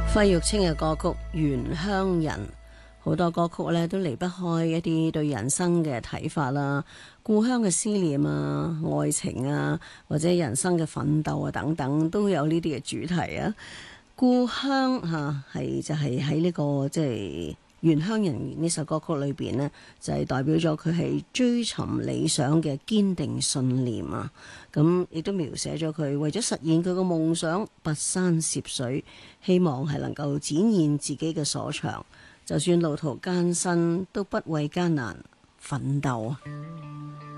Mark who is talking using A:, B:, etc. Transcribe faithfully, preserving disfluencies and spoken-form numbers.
A: 費玉清嘅歌曲《原鄉人》，好多歌曲咧都離不開一啲對人生嘅睇法啦，故鄉嘅思念啊、愛情啊，或者人生嘅奮鬥啊等等，都有呢啲嘅主題啊。故鄉吓係就係喺呢個即係。原鄉人呢首歌曲裏邊呢，就係、是、代表咗佢係追尋理想嘅堅定信念啊！咁亦都描寫咗佢為咗實現佢個夢想，跋山涉水，希望係能夠展現自己嘅所長，就算路途艱辛，都不畏艱難奮鬥啊！